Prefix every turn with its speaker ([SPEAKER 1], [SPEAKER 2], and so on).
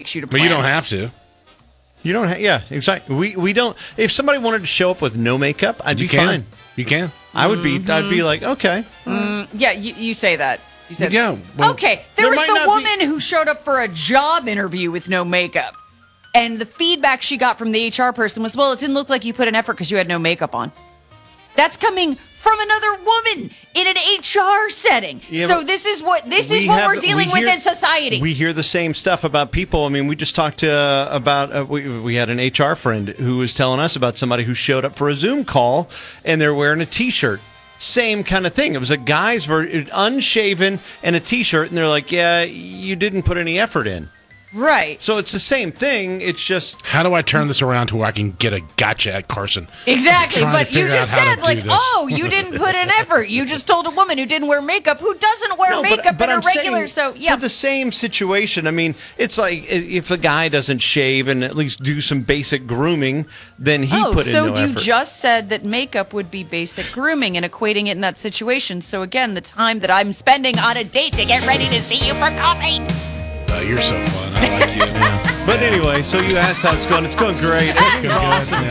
[SPEAKER 1] expects you to plan.
[SPEAKER 2] But you don't have to.
[SPEAKER 3] You don't. Yeah, exactly. We don't. If somebody wanted to show up with no makeup, I'd be fine.
[SPEAKER 2] You can.
[SPEAKER 3] I would be. I'd be like, okay.
[SPEAKER 1] Yeah, you say that. You said,
[SPEAKER 2] Yeah, well,
[SPEAKER 1] okay, there was the woman who showed up for a job interview with no makeup. And the feedback she got from the HR person was, well, it didn't look like you put an effort because you had no makeup on. That's coming from another woman in an HR setting.
[SPEAKER 3] Yeah,
[SPEAKER 1] so this is what we're dealing with in society.
[SPEAKER 3] We hear the same stuff about people. I mean, we just talked about we had an HR friend who was telling us about somebody who showed up for a Zoom call and they're wearing a T-shirt. Same kind of thing. It was a guy's unshaven and a T-shirt, and they're like, yeah, you didn't put any effort in.
[SPEAKER 1] Right.
[SPEAKER 3] So it's the same thing. It's just...
[SPEAKER 2] How do I turn this around to where I can get a gotcha at Carson?
[SPEAKER 1] Exactly.
[SPEAKER 2] I'm trying
[SPEAKER 1] But
[SPEAKER 2] to
[SPEAKER 1] you
[SPEAKER 2] figure
[SPEAKER 1] just
[SPEAKER 2] out how
[SPEAKER 1] said,
[SPEAKER 2] to
[SPEAKER 1] like,
[SPEAKER 2] do this.
[SPEAKER 1] oh, you didn't put an effort. You just told a woman who didn't wear makeup who doesn't wear makeup in a
[SPEAKER 3] I'm
[SPEAKER 1] regular.
[SPEAKER 3] saying
[SPEAKER 1] So, yeah.
[SPEAKER 3] for the same situation, I mean, it's like if a guy doesn't shave and at least do some basic grooming, then he put in no effort.
[SPEAKER 1] So you just said that makeup would be basic grooming and equating it in that situation. So again, the time that I'm spending on a date to get ready to see you for coffee.
[SPEAKER 2] You're so fun. I like you.
[SPEAKER 3] But anyway, so you asked how it's going. It's going great. It's awesome.